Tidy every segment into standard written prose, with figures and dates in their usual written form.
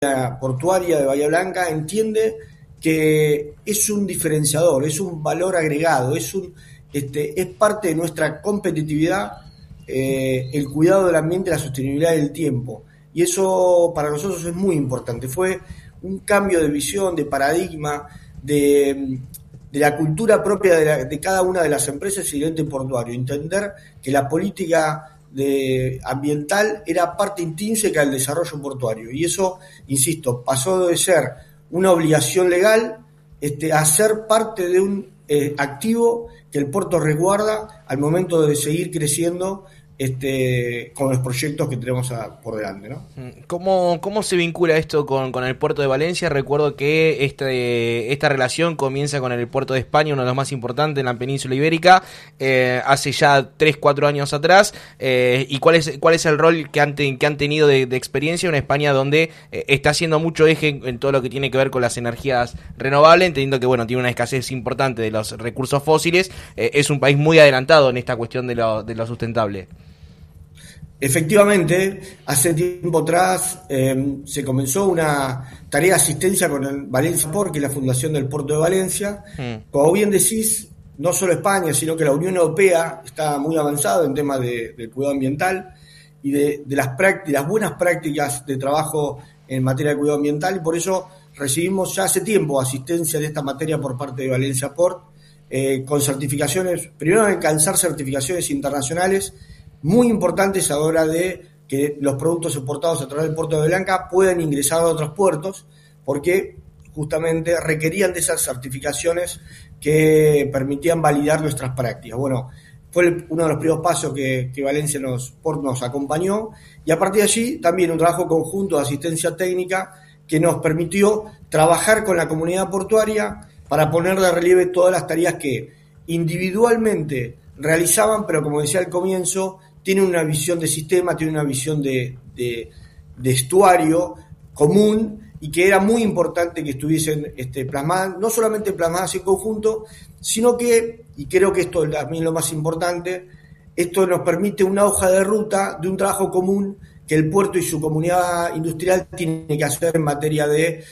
portuaria de Bahía Blanca entiende que es un diferenciador, es un valor agregado, es parte de nuestra competitividad, el cuidado del ambiente, la sostenibilidad del tiempo. Y eso para nosotros es muy importante. Fue un cambio de visión, de paradigma, de la cultura propia de cada una de las empresas y del ente portuario. Entender que la política ambiental era parte intrínseca del desarrollo portuario. Y eso, insisto, pasó de ser una obligación legal a ser parte de un activo que el puerto resguarda al momento de seguir creciendo con los proyectos que tenemos por delante, ¿no? ¿Cómo se vincula esto con el puerto de Valencia? Recuerdo que esta relación comienza con el puerto de España, uno de los más importantes en la península ibérica, hace ya 3-4 años atrás. ¿Y cuál es el rol que han tenido de experiencia en una España donde está haciendo mucho eje en todo lo que tiene que ver con las energías renovables, entendiendo que tiene una escasez importante de los recursos fósiles? Es un país muy adelantado en esta cuestión de lo sustentable. Efectivamente, hace tiempo atrás se comenzó una tarea de asistencia con el Valencia Port, que es la fundación del Puerto de Valencia. Como bien decís, no solo España, sino que la Unión Europea está muy avanzada en temas del cuidado ambiental y de las buenas prácticas de trabajo en materia de cuidado ambiental, y por eso recibimos ya hace tiempo asistencia de esta materia por parte de Valencia Port, con certificaciones, primero alcanzar certificaciones internacionales muy importantes a la hora de que los productos exportados a través del puerto de Blanca puedan ingresar a otros puertos, porque justamente requerían de esas certificaciones que permitían validar nuestras prácticas. Bueno, fue uno de los primeros pasos que Valencia nos acompañó, y a partir de allí también un trabajo conjunto de asistencia técnica que nos permitió trabajar con la comunidad portuaria para poner de relieve todas las tareas que individualmente realizaban, pero como decía al comienzo, tiene una visión de sistema, tiene una visión de estuario común, y que era muy importante que estuviesen plasmadas, no solamente plasmadas en conjunto, sino que, y creo que esto es también lo más importante, esto nos permite una hoja de ruta de un trabajo común que el puerto y su comunidad industrial tienen que hacer en materia de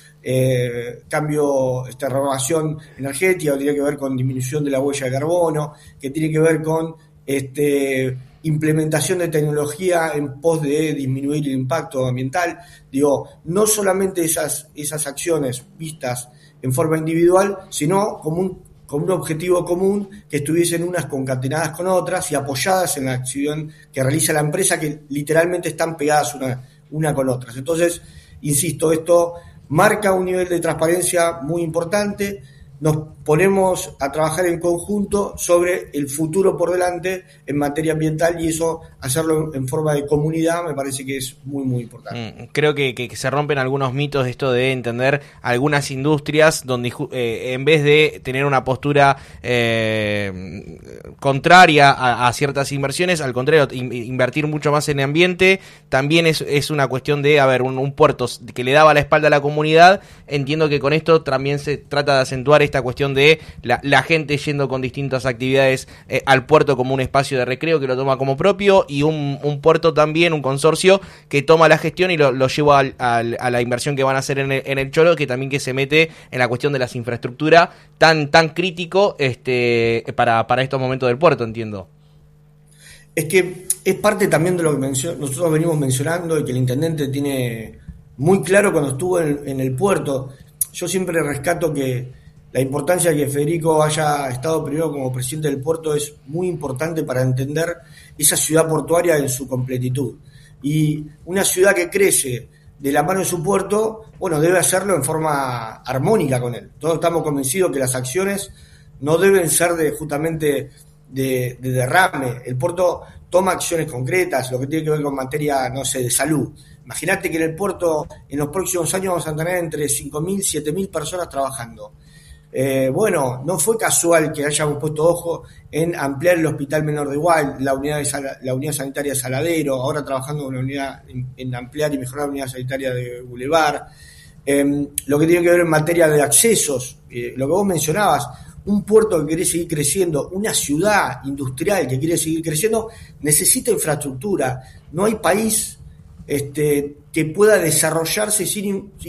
cambio, renovación energética, que tiene que ver con disminución de la huella de carbono, que tiene que ver con implementación de tecnología en pos de disminuir el impacto ambiental. No solamente esas acciones vistas en forma individual, sino como un objetivo común, que estuviesen unas concatenadas con otras y apoyadas en la acción que realiza la empresa, que literalmente están pegadas una con otras. Entonces, insisto, esto marca un nivel de transparencia muy importante. Nos ponemos a trabajar en conjunto sobre el futuro por delante en materia ambiental, y eso, hacerlo en forma de comunidad, me parece que es muy, muy importante. Creo que se rompen algunos mitos de esto de entender algunas industrias donde en vez de tener una postura contraria a ciertas inversiones, al contrario, invertir mucho más en el ambiente. También es una cuestión de, un puerto que le daba la espalda a la comunidad. Entiendo que con esto también se trata de acentuar esta cuestión de la gente yendo con distintas actividades al puerto como un espacio de recreo que lo toma como propio, y un puerto también, un consorcio que toma la gestión y lo lleva a la inversión que van a hacer en el Cholo, que también que se mete en la cuestión de las infraestructuras tan crítico para estos momentos del puerto, entiendo. Es que es parte también de lo que nosotros venimos mencionando, y que el intendente tiene muy claro cuando estuvo en el puerto. Yo siempre rescato que la importancia de que Federico haya estado primero como presidente del puerto es muy importante para entender esa ciudad portuaria en su completitud. Y una ciudad que crece de la mano de su puerto, debe hacerlo en forma armónica con él. Todos estamos convencidos que las acciones no deben ser justamente de derrame. El puerto toma acciones concretas, lo que tiene que ver con materia, de salud. Imagínate que en el puerto en los próximos años vamos a tener entre 5.000 y 7.000 personas trabajando. No fue casual que hayamos puesto ojo en ampliar el Hospital Menor de Igual, la unidad sanitaria de Saladero, ahora trabajando con la unidad en ampliar y mejorar la unidad sanitaria de Boulevard. Lo que tiene que ver en materia de accesos, lo que vos mencionabas, un puerto que quiere seguir creciendo, una ciudad industrial que quiere seguir creciendo, necesita infraestructura. No hay país que que pueda desarrollarse sin